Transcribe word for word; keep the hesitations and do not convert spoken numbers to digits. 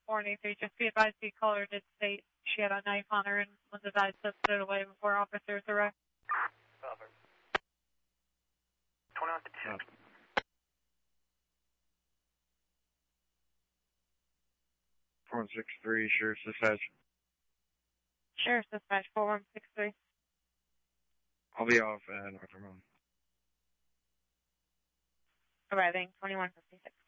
four eighty-three. Just be advised the caller did state she had a knife on her and was advised to put it away before officers arrived. Cover. twenty-one fifty-six. four one six three, Sheriff's Dispatch. Sheriff's Dispatch, four one six three. I'll be off at North Ramon. Arriving, twenty-one fifty-six.